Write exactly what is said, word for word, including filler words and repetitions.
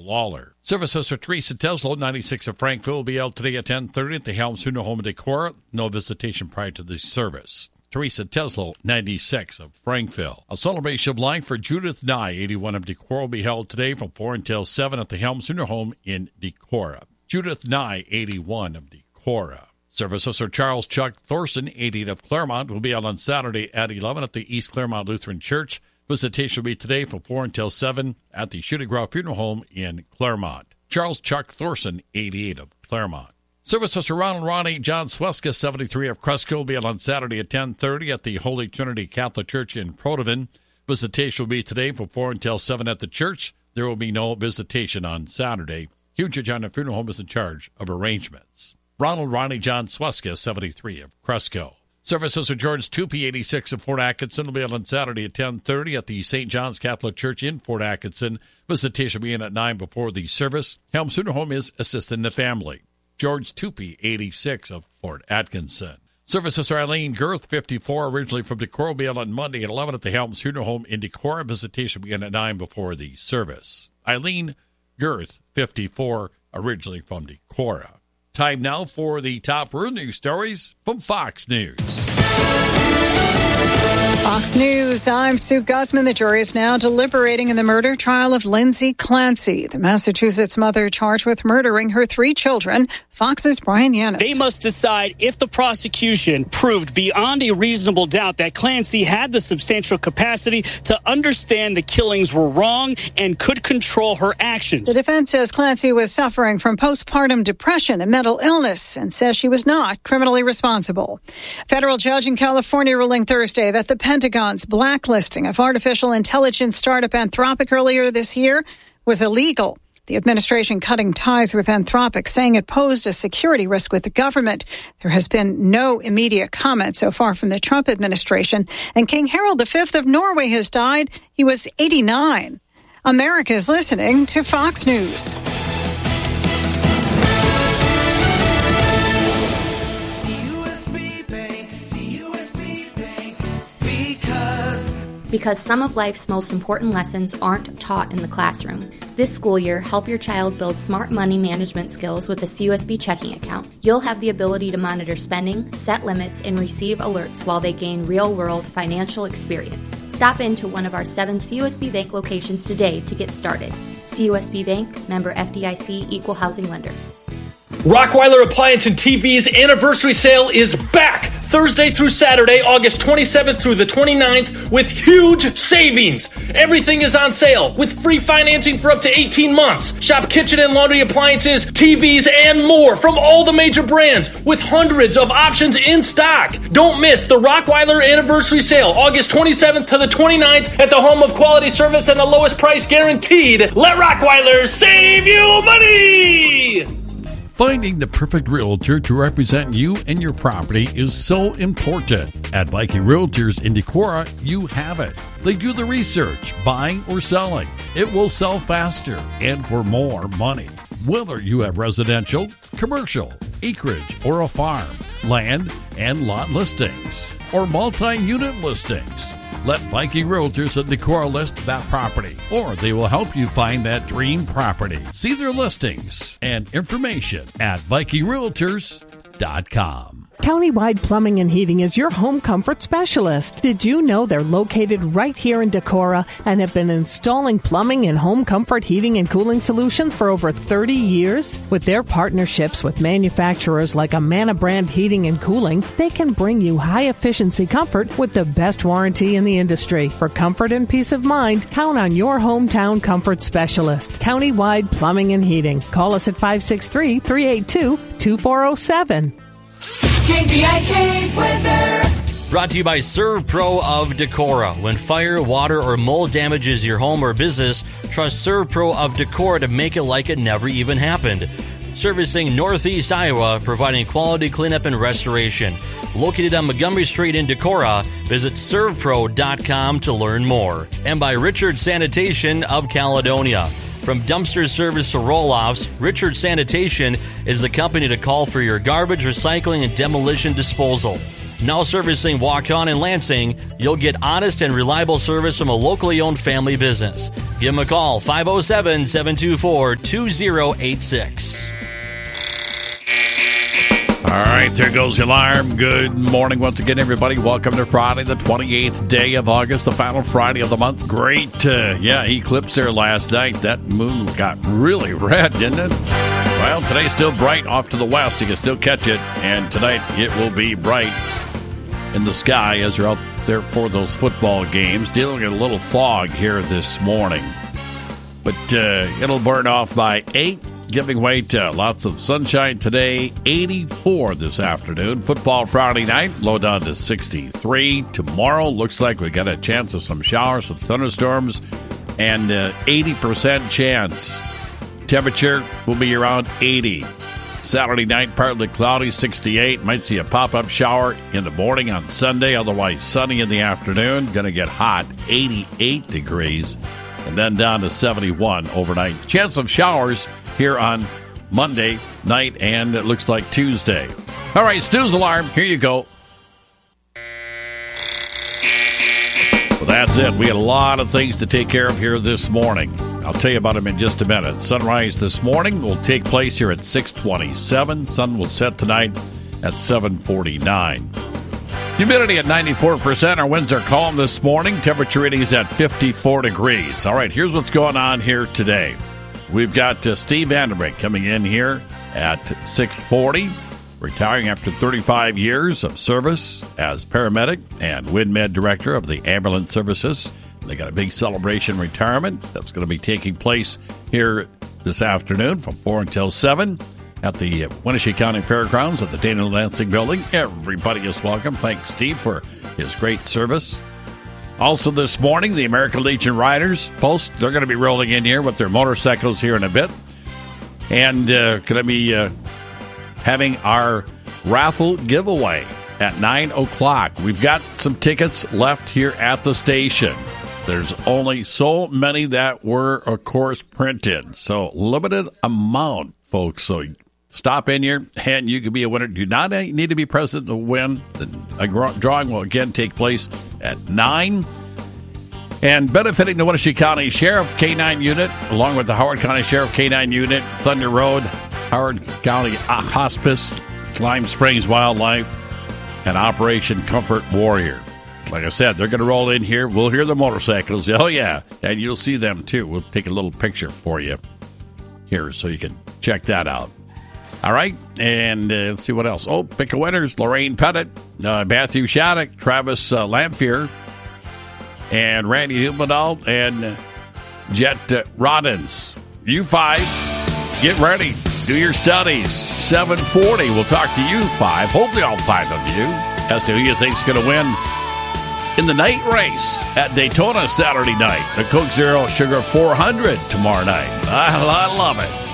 Lawler. Services for Teresa Teslo, ninety-six of Frankville, will be held today at ten thirty at the Helms Funeral Home in Decorah. No visitation prior to the service. Teresa Teslo, ninety-six of Frankville. A celebration of life for Judith Nye, eighty-one of Decorah, will be held today from four until seven at the Helms Funeral Home in Decorah. Judith Nye, eighty-one of Decorah. Services for Charles Chuck Thorson, eighty-eight of Claremont, will be held on Saturday at eleven at the East Claremont Lutheran Church. Visitation will be today from four until seven at the Shooting Ground Funeral Home in Claremont. Charles Chuck Thorson, eighty-eight of Claremont. Services for Ronald Ronnie John Sweska, seventy-three of Cresco, will be held on Saturday at ten thirty at the Holy Trinity Catholic Church in Protivin. Visitation will be today from four until seven at the church. There will be no visitation on Saturday. Hugh John Funeral Home is in charge of arrangements. Ronald Ronnie John Sweska, seventy-three of Cresco. Services for George Tupy, eighty-six of Fort Atkinson, will be held on Saturday at ten thirty at the Saint John's Catholic Church in Fort Atkinson. Visitation will be in at nine before the service. Helms Funeral Home is assisting the family. George Tupy, eighty-six of Fort Atkinson. Services for Eileen Girth, fifty-four, originally from Decorah, will be held on Monday at eleven at the Helms Funeral Home in Decorah. Visitation will begin at nine before the service. Eileen Girth, fifty-four, originally from Decorah. Time now for the top rural news stories from Fox News. Fox News, I'm Sue Guzman. The jury is now deliberating in the murder trial of Lindsay Clancy, the Massachusetts mother charged with murdering her three children. Fox's Brian Yanis. They must decide if the prosecution proved beyond a reasonable doubt that Clancy had the substantial capacity to understand the killings were wrong and could control her actions. The defense says Clancy was suffering from postpartum depression and mental illness and says she was not criminally responsible. Federal judge in California ruling Thursday that the Pentagon's blacklisting of artificial intelligence startup Anthropic earlier this year was illegal. The administration cutting ties with Anthropic, saying it posed a security risk with the government. There has been no immediate comment so far from the Trump administration. And King Harald the Fifth of Norway has died. He was eighty-nine. America is listening to Fox News. Because some of life's most important lessons aren't taught in the classroom. This school year, help your child build smart money management skills with a C U S B checking account. You'll have the ability to monitor spending, set limits, and receive alerts while they gain real-world financial experience. Stop into one of our seven C U S B Bank locations today to get started. C U S B Bank, member F D I C, equal housing lender. Rockweiler Appliance and T V's anniversary sale is back Thursday through Saturday, August twenty-seventh through the twenty-ninth, with huge savings. Everything is on sale with free financing for up to eighteen months. Shop kitchen and laundry appliances, T Vs, and more from all the major brands with hundreds of options in stock. Don't miss the Rockweiler anniversary sale, August twenty-seventh to the twenty-ninth at the home of quality service and the lowest price guaranteed. Let Rockweiler save you money! Finding the perfect realtor to represent you and your property is so important. At Viking Realtors in Decorah, you have it. They do the research, buying or selling. It will sell faster and for more money. Whether you have residential, commercial, acreage, or a farm, land and lot listings, or multi-unit listings, let Viking Realtors at Decorah list that property, or they will help you find that dream property. See their listings and information at Viking Realtors dot com. Countywide Plumbing and Heating is your home comfort specialist. Did you know they're located right here in Decorah and have been installing plumbing and home comfort heating and cooling solutions for over thirty years? With their partnerships with manufacturers like Amana Brand Heating and Cooling, they can bring you high-efficiency comfort with the best warranty in the industry. For comfort and peace of mind, count on your hometown comfort specialist, Countywide Plumbing and Heating. Call us at five six three, three eight two, two four zero seven. K B I K weather. Brought to you by ServPro of Decorah. When fire, water, or mold damages your home or business, trust ServPro of Decorah to make it like it never even happened. Servicing Northeast Iowa, providing quality cleanup and restoration. Located on Montgomery Street in Decorah, visit serv pro dot com to learn more. And by Richard Sanitation of Caledonia. From dumpster service to roll-offs, Richard Sanitation is the company to call for your garbage, recycling, and demolition disposal. Now servicing Waukon and Lansing, you'll get honest and reliable service from a locally owned family business. Give them a call, five oh seven, seven two four, two oh eight six. All right, there goes the alarm. Good morning once again, everybody. Welcome to Friday, the twenty-eighth day of August, the final Friday of the month. Great, uh, yeah, eclipse there last night. That moon got really red, didn't it? Well, today's still bright off to the west. You can still catch it. And tonight it will be bright in the sky as you're out there for those football games. Dealing with a little fog here this morning. But uh, it'll burn off by eight. Giving way to lots of sunshine today, eighty-four this afternoon. Football Friday night, low down to sixty-three. Tomorrow, looks like we got a chance of some showers with thunderstorms and uh, eighty percent chance. Temperature will be around eighty. Saturday night, partly cloudy, sixty-eight. Might see a pop-up shower in the morning on Sunday, otherwise sunny in the afternoon. Going to get hot, eighty-eight degrees, and then down to seventy-one overnight. Chance of showers here on Monday night, and it looks like Tuesday. All right, snooze alarm. Here you go. Well, that's it. We had a lot of things to take care of here this morning. I'll tell you about them in just a minute. Sunrise this morning will take place here at six twenty-seven. Sun will set tonight at seven forty-nine. Humidity at ninety-four percent. Our winds are calm this morning. Temperature readings at fifty-four degrees. All right, here's what's going on here today. We've got uh, Steve Vandenbrink coming in here at six forty, retiring after thirty-five years of service as paramedic and WinMed director of the ambulance services. They got a big celebration retirement that's going to be taking place here this afternoon from four until seven at the Wenatchee County Fairgrounds at the Dana Lansing Building. Everybody is welcome. Thanks, Steve, for his great service. Also this morning, the American Legion Riders Post, they're going to be rolling in here with their motorcycles here in a bit. And uh, going to be uh, having our raffle giveaway at nine o'clock. We've got some tickets left here at the station. There's only so many that were, of course, printed. So limited amount, folks. So stop in here, and you can be a winner. Do not need to be present to win. The drawing will again take place at nine. And benefiting the Wenatchee County Sheriff K nine Unit, along with the Howard County Sheriff K nine Unit, Thunder Road, Howard County Hospice, Lime Springs Wildlife, and Operation Comfort Warrior. Like I said, they're going to roll in here. We'll hear the motorcycles. Oh, yeah. And you'll see them, too. We'll take a little picture for you here so you can check that out. All right, and uh, let's see what else. Oh, pick a winners. Lorraine Pettit, uh, Matthew Shattuck, Travis uh, Lamphere, and Randy Humendahl, and uh, Jet uh, Roddins. You five, get ready. Do your studies. seven forty, we'll talk to you five, hopefully all five of you, as to who you think's going to win in the night race at Daytona Saturday night. The Coke Zero Sugar four hundred tomorrow night. I, I love it.